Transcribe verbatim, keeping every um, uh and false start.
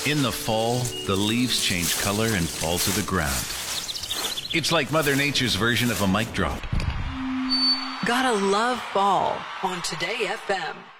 In the fall, the leaves change color and fall to the ground. It's like Mother Nature's version of a mic drop. Gotta love fall on Today F M.